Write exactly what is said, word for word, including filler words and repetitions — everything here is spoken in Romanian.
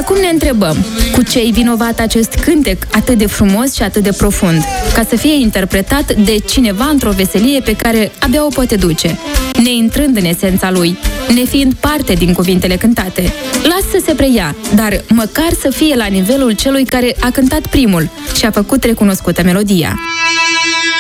acum ne întrebăm, cu ce-i vinovat acest cântec atât de frumos și atât de profund, ca să fie interpretat de cineva într-o veselie pe care abia o poate duce, neintrând în esența lui, nefiind parte din cuvintele cântate. Las să se preia, dar măcar să fie la nivelul celui care a cântat primul și a făcut recunoscută melodia.